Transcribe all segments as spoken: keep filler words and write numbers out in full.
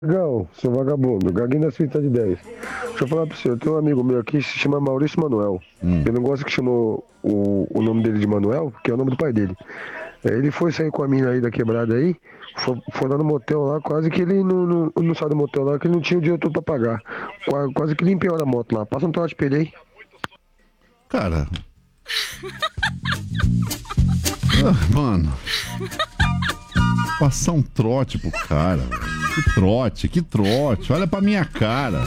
Gão, seu vagabundo, Gaguinho da Cita de dez. Deixa eu falar pra você, eu tenho um amigo meu aqui que se chama Maurício Manuel. Hum. Eu não gosto que chamou o, o nome dele de Manuel, que é o nome do pai dele. É, ele foi sair com a mina aí da quebrada aí, foi, foi lá no motel lá, quase que ele não, não, não saiu do motel lá, que ele não tinha o dinheiro todo pra pagar. Quase, quase que ele empenhou a moto lá. Passa um trote pra ele aí. Cara. Ah, mano. Passar um trote pro cara, velho. Que trote, que trote. Olha pra minha cara.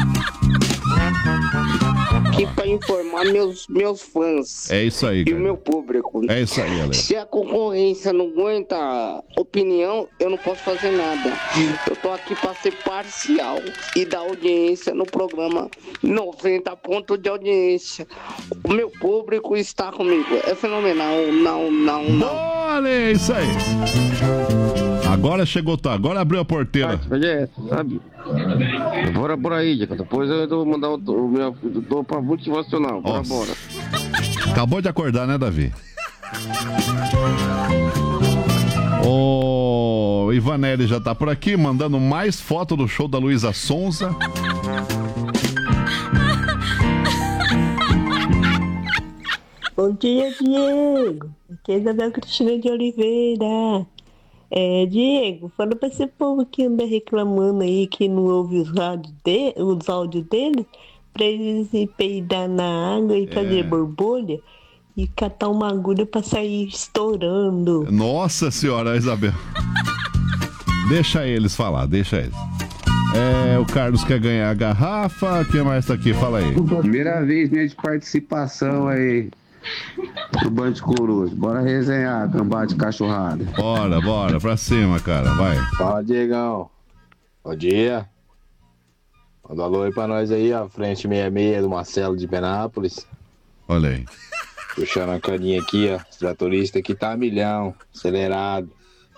Aqui pra informar meus, meus fãs. É isso aí, E cara. o meu público. É isso aí, Ale. Se a concorrência não aguenta opinião, eu não posso fazer nada. Eu tô aqui pra ser parcial e dar audiência no programa noventa pontos de audiência. O meu público está comigo. É fenomenal. Não, não, não. Olha, é isso aí. Agora chegou, tá? Agora abriu a porteira. É, sabe? Bora por aí, Dica. Depois eu vou mandar o, o meu. Tô pra motivacional. Bora, Nossa. bora. Acabou de acordar, né, Davi? O Ivanelli já tá por aqui, mandando mais foto do show da Luísa Sonza. Bom dia, Diego. Aqui é Isabel Cristina de Oliveira. É, Diego, fala pra esse povo que anda reclamando aí que não ouve os áudios, de, os áudios deles, pra eles ir peidar na água e fazer borbulha e catar uma agulha pra sair estourando. Nossa senhora, Isabel. Deixa eles falar, deixa eles. É, o Carlos quer ganhar a garrafa. Quem mais tá aqui? Fala aí. Primeira vez minha de participação aí do Band Coruja. Bora resenhar, cambá de cachorrada. Bora, bora, pra cima, cara, vai. Fala, Diegão. Bom dia. Manda um alô aí pra nós aí, ó. Frente sessenta e seis do Marcelo de Penápolis. Olha aí. Puxando a caninha aqui, ó. Os tratoristas aqui tá a milhão, acelerado.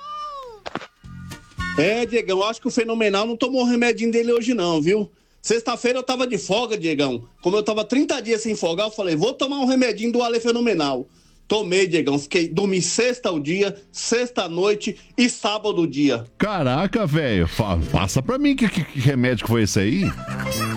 É, Diegão, acho que o Fenomenal não tomou o remedinho dele hoje não, viu? Sexta-feira eu tava de folga, Diegão. Como eu tava trinta dias sem folgar, eu falei, vou tomar um remedinho do Ale Fenomenal. Tomei, Diegão. Fiquei, dormi sexta o dia, sexta à noite e sábado o dia. Caraca, velho. Passa pra mim que, que, que remédio que foi esse aí?